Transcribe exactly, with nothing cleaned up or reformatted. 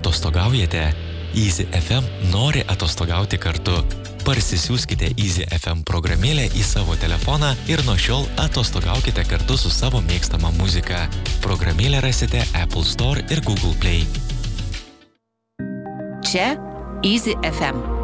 Atostogaujate? Easy F M nori atostogauti kartu. Parsisiųskite Easy F M programėlę į savo telefoną ir nuo šiol atostogaukite kartu su savo mėgstama muzika. Programėlę rasite Apple Store ir Google Play. Čia Easy F M.